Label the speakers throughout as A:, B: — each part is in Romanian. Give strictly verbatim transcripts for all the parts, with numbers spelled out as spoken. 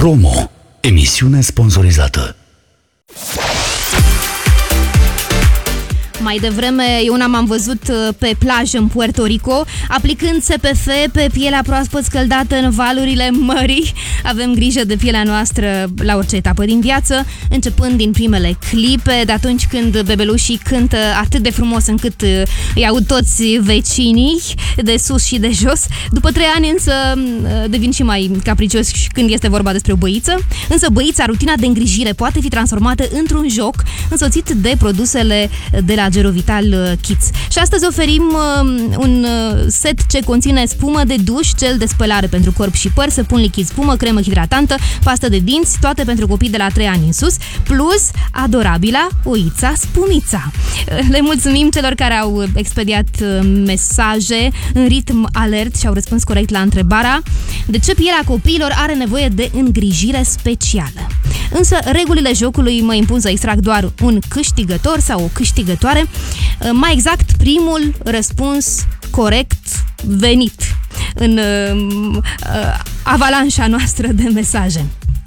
A: Promo. Emisiune sponsorizată.
B: Mai devreme, eu una m-am văzut pe plajă în Puerto Rico, aplicând S P F pe pielea proaspăt scăldată în valurile mării. Avem grijă de pielea noastră la orice etapă din viață, începând din primele clipe, de atunci când bebelușii cântă atât de frumos încât îi aud toți vecinii de sus și de jos. După trei ani însă devin și mai capricioși când este vorba despre o băiță. Însă băița, rutina de îngrijire poate fi transformată într-un joc însoțit de produsele de la Gerovital Kids. Și astăzi oferim uh, un uh, set ce conține spumă de duș, gel de spălare pentru corp și păr, săpun lichid spumă, cremă hidratantă, pastă de dinți, toate pentru copii de la trei ani în sus, plus adorabila Oița Spumița. Le mulțumim celor care au expediat mesaje în ritm alert și au răspuns corect la întrebarea: de ce pielea copiilor are nevoie de îngrijire specială? Însă regulile jocului mă impun să extrag doar un câștigător sau o câștigătoare. Mai exact, primul răspuns corect venit în uh, avalanșa noastră de mesaje.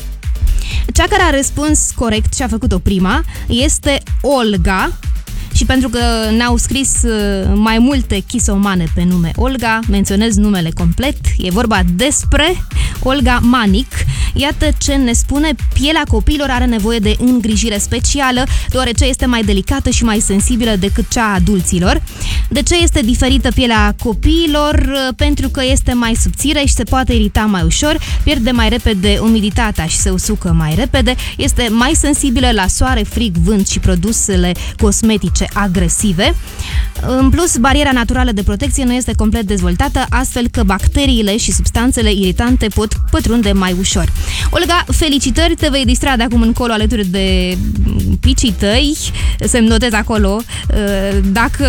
B: Cea care a răspuns corect și a făcut-o prima este Olga. Și pentru că ne-au scris mai multe chisomane pe nume Olga, menționez numele complet. E vorba despre Olga Manic. Iată ce ne spune: pielea copiilor are nevoie de îngrijire specială, deoarece este mai delicată și mai sensibilă decât cea a adulților. De ce este diferită pielea copiilor? Pentru că este mai subțire și se poate irita mai ușor, pierde mai repede umiditatea și se usucă mai repede, este mai sensibilă la soare, frig, vânt și produsele cosmetice agresive. În plus, bariera naturală de protecție nu este complet dezvoltată, astfel că bacteriile și substanțele iritante pot pătrunde mai ușor. Olga, felicitări, te vei distra de acum încolo alături de picii tăi, să-mi notez acolo, dacă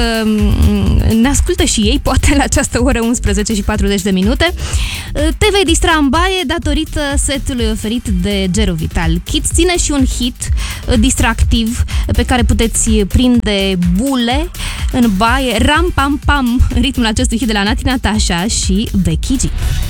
B: ne ascultă și ei, poate la această oră unsprezece și patruzeci de minute. Te vei distra în baie datorită setului oferit de Gerovital Kids. Ține și un hit distractiv pe care puteți prinde bule în baie, ram pam pam, în ritmul acestui hit de la Nati Natasha și Becky G.